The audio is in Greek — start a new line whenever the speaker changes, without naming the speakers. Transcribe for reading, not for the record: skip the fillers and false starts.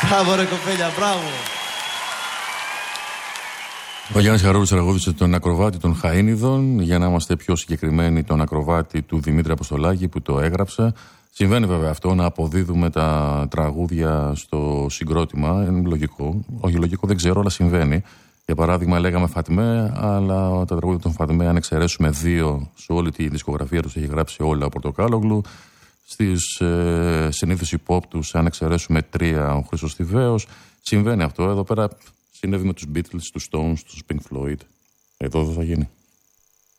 Μπράβο ρε κοπέλια, μπράβο.
Ο Γιάννης Χαρούλης τραγούδισε τον ακροβάτη των Χαΐνιδων, για να είμαστε πιο συγκεκριμένοι τον ακροβάτη του Δημήτρη Αποστολάκη που το έγραψε. Συμβαίνει βέβαια αυτό, να αποδίδουμε τα τραγούδια στο συγκρότημα. Είναι λογικό. Όχι λογικό, δεν ξέρω, αλλά συμβαίνει. Για παράδειγμα, λέγαμε Φατμέ, αλλά τα τραγούδια των Φατμέ, αν εξαιρέσουμε 2 σε όλη τη δισκογραφία τους, έχει γράψει όλα ο Πορτοκάλογλου. Στις συνήθειες pop τους, αν εξαιρέσουμε 3, ο Χρήστος Θηβαίος. Συμβαίνει αυτό. Εδώ πέρα συνέβη με τους Beatles, τους Stones, τους Pink Floyd. Εδώ δεν θα γίνει.